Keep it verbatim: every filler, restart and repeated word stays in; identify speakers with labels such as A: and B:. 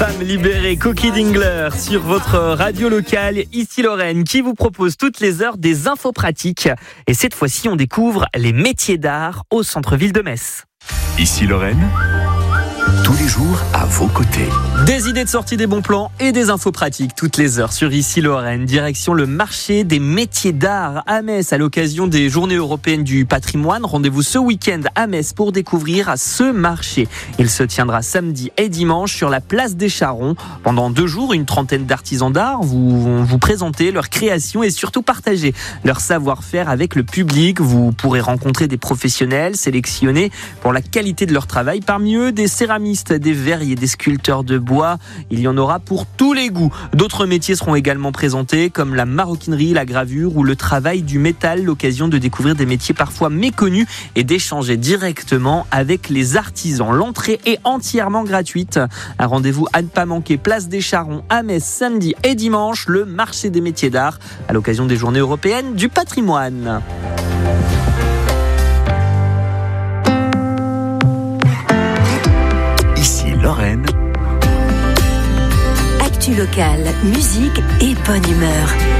A: Femme libérée, Cookie Dingler sur votre radio locale, ici Lorraine, qui vous propose toutes les heures des infos pratiques. Et cette fois-ci, on découvre les métiers d'art au centre-ville de Metz.
B: Ici Lorraine, tous les jours à vos côtés.
A: Des idées de sortie, des bons plans et des infos pratiques toutes les heures sur Ici Lorraine. Direction le marché des métiers d'art à Metz à l'occasion des Journées européennes du patrimoine. Rendez-vous ce week-end à Metz pour découvrir ce marché. Il se tiendra samedi et dimanche sur la place des Charrons. Pendant deux jours, une trentaine d'artisans d'art vont vous présenter leurs créations et surtout partager leur savoir-faire avec le public. Vous pourrez rencontrer des professionnels sélectionnés pour la qualité de leur travail. Parmi eux, des céramistes, des verriers, des sculpteurs de bois. Il y en aura pour tous les goûts. D'autres métiers seront également présentés comme la maroquinerie, la gravure ou le travail du métal. L'occasion de découvrir des métiers parfois méconnus et d'échanger directement avec les artisans. L'entrée est entièrement gratuite. Un rendez-vous à ne pas manquer, place des Charrons à Metz samedi et dimanche, le marché des métiers d'art à l'occasion des Journées européennes du patrimoine.
B: Ici Lorraine.
C: Actu locale, musique et bonne humeur.